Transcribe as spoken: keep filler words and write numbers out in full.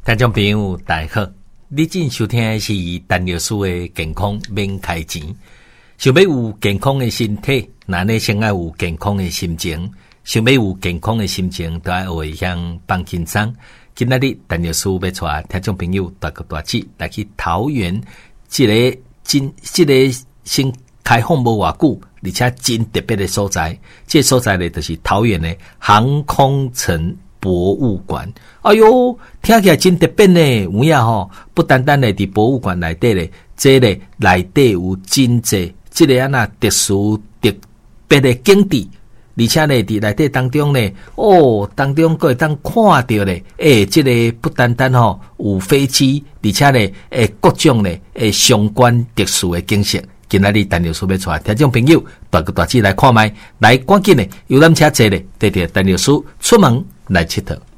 听众朋友大家好，你正收听的是陈律师的健康免开钱。想要有健康的身体，那你先要有健康的心情。想要有健康的心情，都要会向放轻松。今仔日陈律师要带听众朋友大哥大姐来去桃园，这个真这个新开放无偌久，而且真特别的所在。这个所在呢，就是桃园的航空城博物馆。哎哟，听起来真特别呢！有影吼，不单单咧伫博物馆内底咧，这咧内底有真济这个啊那特殊特别的景致，而且咧伫内底当中咧，哦，当中可会当看到咧，诶、欸，这个不单单吼有飞机，而且咧，诶、欸，各种咧，诶，相关特殊的景色。今仔日陈律师要带听众朋友大个大姐来看卖，来赶紧咧游览车坐咧，带着陈律师出门来佚佗。